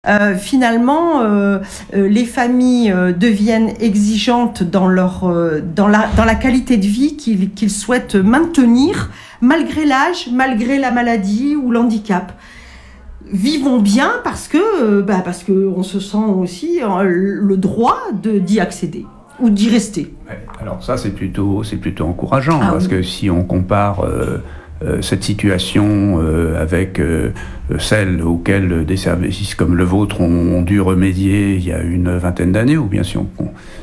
Les familles deviennent exigeantes dans la qualité de vie qu'ils souhaitent maintenir, malgré l'âge, malgré la maladie ou l'handicap. Vivons bien parce que on se sent aussi le droit d'y accéder ou d'y rester. Alors ça, c'est plutôt encourageant, parce que si on compare cette situation avec celle auxquelles des services comme le vôtre ont dû remédier il y a une vingtaine d'années, ou bien si on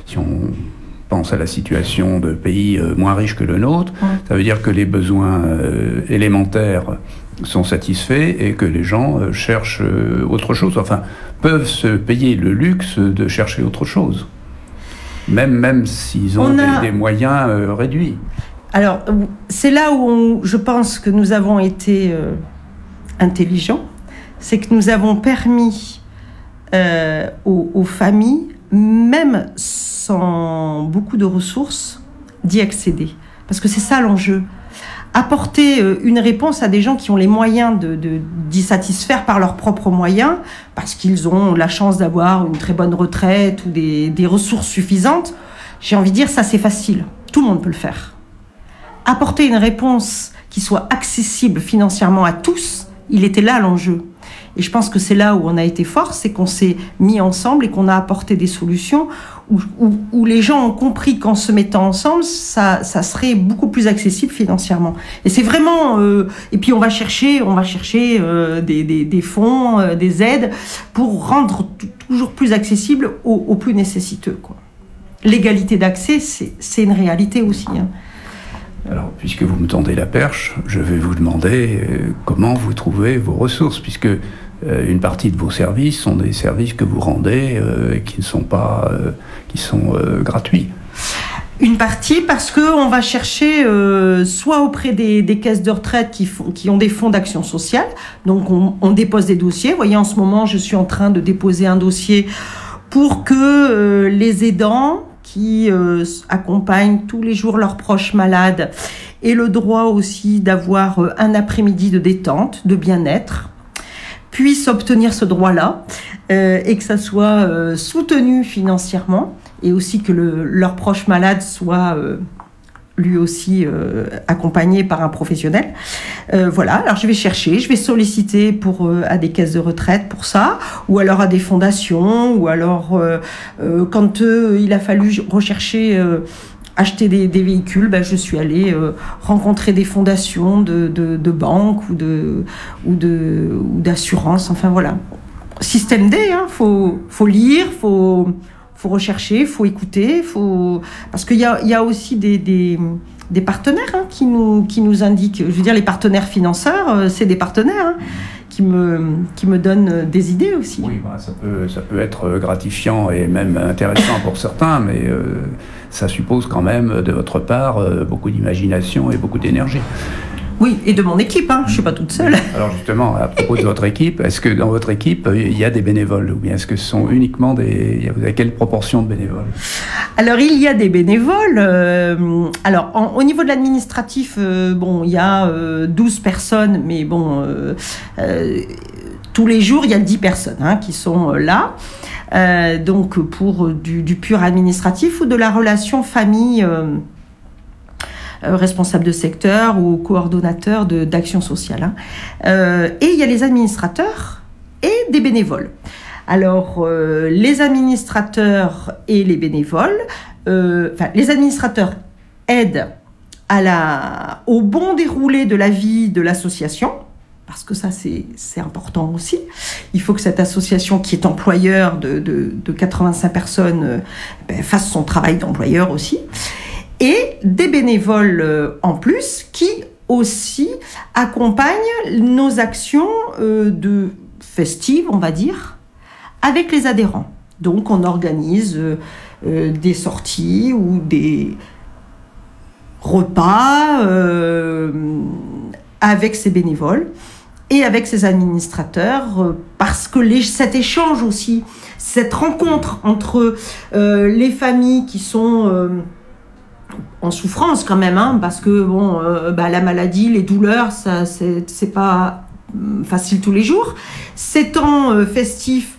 pense à la situation de pays moins riches que le nôtre, ça veut dire que les besoins élémentaires sont satisfaits et que les gens cherchent autre chose, enfin peuvent se payer le luxe de chercher autre chose, même s'ils ont des moyens réduits. Alors, c'est là où je pense que nous avons été intelligents, c'est que nous avons permis aux familles, même sans beaucoup de ressources, d'y accéder. Parce que c'est ça l'enjeu. Apporter une réponse à des gens qui ont les moyens d'y satisfaire par leurs propres moyens, parce qu'ils ont la chance d'avoir une très bonne retraite ou des ressources suffisantes, j'ai envie de dire, ça c'est facile. Tout le monde peut le faire. Apporter une réponse qui soit accessible financièrement à tous, il était là l'enjeu. Et je pense que c'est là où on a été fort, c'est qu'on s'est mis ensemble et qu'on a apporté des solutions où les gens ont compris qu'en se mettant ensemble, ça serait beaucoup plus accessible financièrement. Et c'est vraiment... et puis on va chercher des fonds, des aides pour rendre toujours plus accessible aux plus nécessiteux, quoi. L'égalité d'accès, c'est une réalité aussi, hein. Alors, puisque vous me tendez la perche, je vais vous demander comment vous trouvez vos ressources, puisque une partie de vos services sont des services que vous rendez et qui sont gratuits. Une partie parce qu'on va chercher soit auprès des caisses de retraite qui ont des fonds d'action sociale, donc on dépose des dossiers. Vous voyez, en ce moment, je suis en train de déposer un dossier pour que les aidants qui accompagnent tous les jours leurs proches malades aient le droit aussi d'avoir un après-midi de détente, de bien-être, puissent obtenir ce droit-là et que ça soit soutenu financièrement et aussi que leur proche malade soit lui aussi accompagné par un professionnel. Voilà, alors je vais solliciter à des caisses de retraite pour ça, ou alors à des fondations, ou alors quand il a fallu rechercher, acheter des véhicules, je suis allée rencontrer des fondations de banques ou d'assurances, enfin voilà. Système D, hein, faut lire, faut rechercher, faut écouter, parce qu'il y a aussi des partenaires qui nous indiquent. Je veux dire, les partenaires financeurs, c'est des partenaires qui me donnent des idées aussi. Oui, ça peut être gratifiant et même intéressant pour certains, mais ça suppose quand même de votre part beaucoup d'imagination et beaucoup d'énergie. Oui, et de mon équipe, je ne suis pas toute seule. Alors justement, à propos de votre équipe, est-ce que dans votre équipe, il y a des bénévoles, ou bien est-ce que ce sont uniquement vous avez quelle proportion de bénévoles? Alors, il y a des bénévoles. Au niveau de l'administratif, il y a 12 personnes, mais tous les jours, il y a 10 personnes qui sont là. Donc, pour du pur administratif ou de la relation famille... responsable de secteur ou coordonnateur d'action sociale. Et il y a les administrateurs et des bénévoles. Alors, les administrateurs et les bénévoles, les administrateurs aident au bon déroulé de la vie de l'association, parce que ça, c'est important aussi. Il faut que cette association qui est employeur de 85 personnes fasse son travail d'employeur aussi. Et des bénévoles en plus qui aussi accompagnent nos actions festives, on va dire, avec les adhérents. Donc on organise des sorties ou des repas avec ces bénévoles et avec ces administrateurs, parce que cet échange aussi, cette rencontre entre les familles qui sont... en souffrance quand même, parce que la maladie, les douleurs, ça c'est pas facile tous les jours. Ces temps festifs